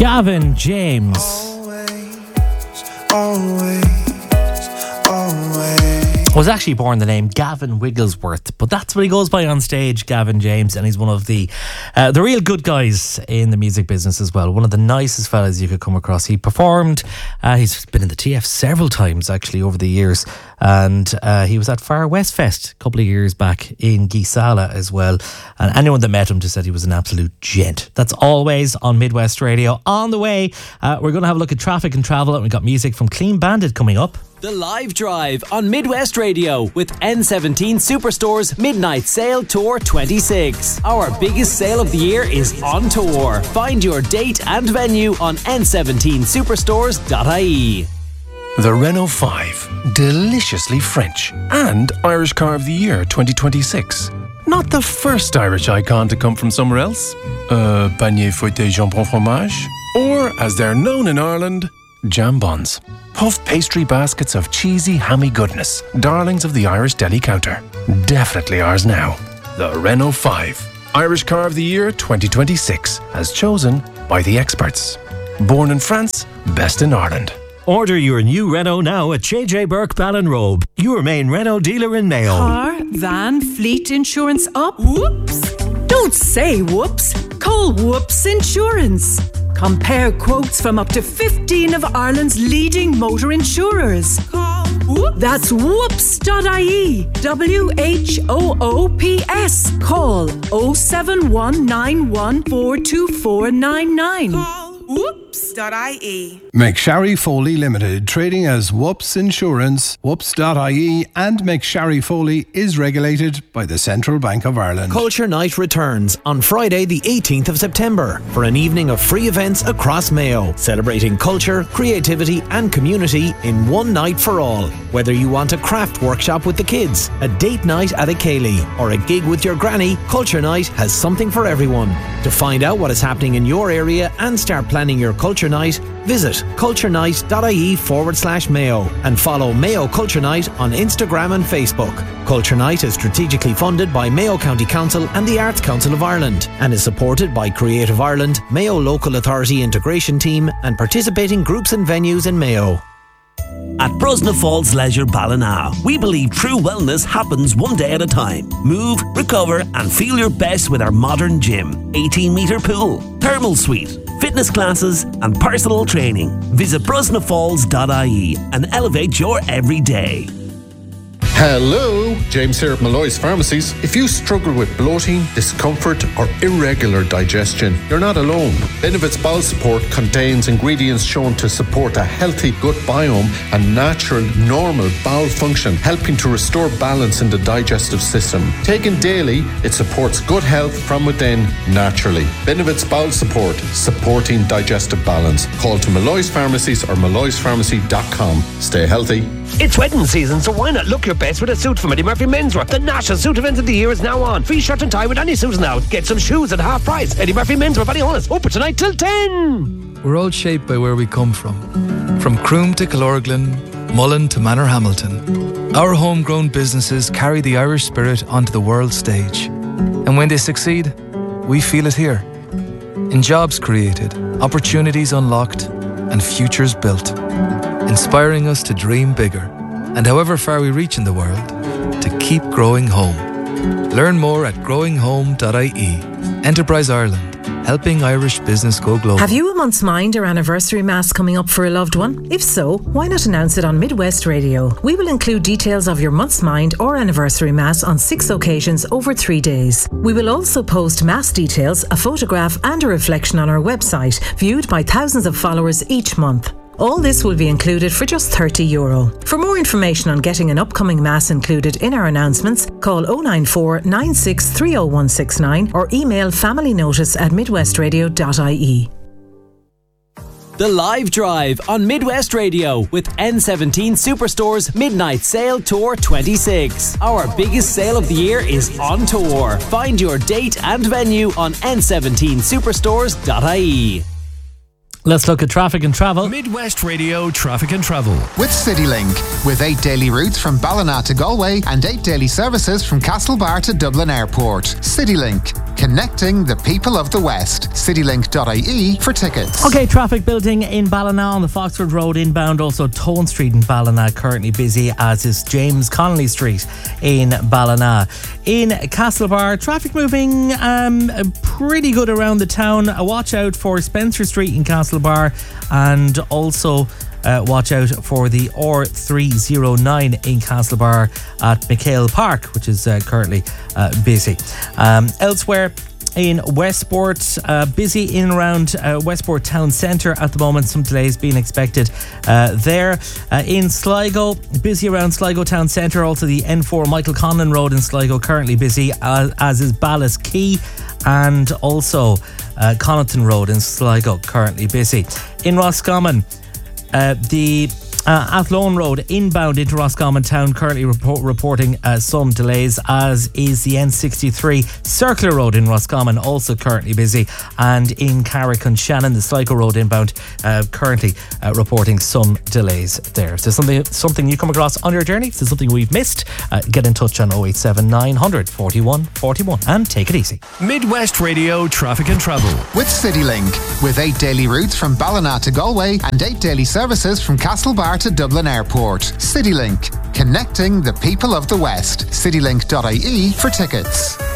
Gavin James. Always. Was actually born the name Gavin Wigglesworth, but that's what he goes by on stage, Gavin James, and he's one of the real good guys in the music business as well. One of the nicest fellas you could come across. He performed, he's been in the TF several times actually over the years, and he was at Far West Fest a couple of years back in Gisala as well, and anyone that met him just said he was an absolute gent. That's always on Midwest Radio. On the way, we're going to have a look at traffic and travel, and we've got music from Clean Bandit coming up. The Live Drive on Midwest Radio with N17 Superstore's Midnight Sale Tour 26. Our biggest sale of the year is on tour. Find your date and venue on n17superstores.ie. The Renault 5, deliciously French, and Irish Car of the Year 2026. Not the first Irish icon to come from somewhere else. Panier fouetté jambon fromage. Or, as they're known in Ireland, jambons. Puff pastry baskets of cheesy, hammy goodness. Darlings of the Irish deli counter. Definitely ours now. The Renault 5. Irish Car of the Year 2026. As chosen by the experts. Born in France, best in Ireland. Order your new Renault now at JJ Burke Ballinrobe, your main Renault dealer in Mayo. Car, van, fleet insurance up? Whoops! Don't say whoops. Call Whoops Insurance. Compare quotes from up to 15 of Ireland's leading motor insurers. Call Whoops. That's whoops.ie. WHOOPS. Call 07191 42499. Call whoops.ie. McSharry Foley Limited, trading as Whoops Insurance, whoops.ie, and McSharry Foley is regulated by the Central Bank of Ireland. Culture Night returns on Friday the 18th of September for an evening of free events across Mayo, celebrating culture, creativity and community in one night for all. Whether you want a craft workshop with the kids, a date night at a Ceilidh, or a gig with your granny, Culture Night has something for everyone. To find out what is happening in your area and start planning your Culture Night, visit culturenight.ie/Mayo and follow Mayo Culture Night on Instagram and Facebook. Culture Night is strategically funded by Mayo County Council and the Arts Council of Ireland and is supported by Creative Ireland, Mayo Local Authority Integration Team and participating groups and venues in Mayo. At Brosna Falls Leisure Ballina, we believe true wellness happens one day at a time. Move, recover and feel your best with our modern gym, 18-metre pool, thermal suite, fitness classes and personal training. Visit brosnafalls.ie and elevate your everyday. Hello, James here at Malloy's Pharmacies. If you struggle with bloating, discomfort or irregular digestion, you're not alone. Benevit's Bowel Support contains ingredients shown to support a healthy gut biome and natural, normal bowel function, helping to restore balance in the digestive system. Taken daily, it supports gut health from within naturally. Benevit's Bowel Support, supporting digestive balance. Call to Malloy's Pharmacies or malloyspharmacy.com. Stay healthy. It's wedding season, so why not look your best with a suit from Eddie Murphy Menswear? The national suit event of the year is now on. Free shirt and tie with any suit now. Get some shoes at half price. Eddie Murphy Menswear, Ballyhonus. Open tonight till 10. We're all shaped by where we come from. From Croom to Killorglin, Mullen to Manorhamilton. Our homegrown businesses carry the Irish spirit onto the world stage. And when they succeed, we feel it here. In jobs created, opportunities unlocked, and futures built. Inspiring us to dream bigger, and however far we reach in the world, to keep growing home. Learn more at growinghome.ie. Enterprise Ireland, helping Irish business go global. Have you a month's mind or anniversary mass coming up for a loved one? If so, why not announce it on Midwest Radio? We will include details of your month's mind or anniversary mass on 6 occasions over 3 days. We will also post mass details, a photograph and a reflection on our website, viewed by thousands of followers each month. All this will be included for just €30. For more information on getting an upcoming mass included in our announcements, call 094 96 30169 or email familynotice@midwestradio.ie. The Live Drive on Midwest Radio with N17 Superstore's Midnight Sale Tour 26. Our biggest sale of the year is on tour. Find your date and venue on n17superstores.ie. Let's look at traffic and travel. Midwest Radio Traffic and Travel. With CityLink. With 8 daily routes from Ballina to Galway and 8 daily services from Castlebar to Dublin Airport. CityLink. Connecting the people of the West. Citylink.ie for tickets. Okay, traffic building in Ballina on the Foxford Road inbound. Also Tone Street in Ballina currently busy, as is James Connolly Street in Ballina. In Castlebar, traffic moving pretty good around the town. Watch out for Spencer Street in Castlebar, and also watch out for the R309 in Castlebar at McHale Park, which is currently busy. Elsewhere in Westport, busy in and around Westport Town Centre at the moment. Some delays being expected there. In Sligo, busy around Sligo Town Centre. Also the N4 Michael Conlon Road in Sligo currently busy, as is Ballas Quay, and also Connaughton Road in Sligo currently busy. In Roscommon, the Athlone Road inbound into Roscommon Town currently reporting some delays, as is the N63 Circular Road in Roscommon, also currently busy. And in Carrick-on-Shannon, the Sligo Road inbound currently reporting some delays there. If there's something you come across on your journey, if there's something we've missed, get in touch on 087 900 41 41 and take it easy. Midwest Radio Traffic and Travel. With CityLink. With 8 daily routes from Ballina to Galway and 8 daily services from Castlebar to Dublin Airport. CityLink. Connecting the people of the West. Citylink.ie for tickets.